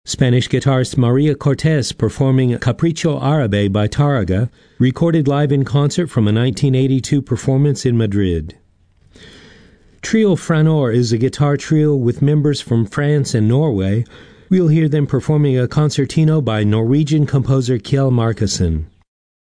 Spanish guitarist Maria Cortez performing Capricho Árabe by Tárrega, recorded live in concert from a 1982 performance in Madrid. Trio Franor is a guitar trio with members from France and Norway. We'll hear them performing a concertino by Norwegian composer Kjell Markussen.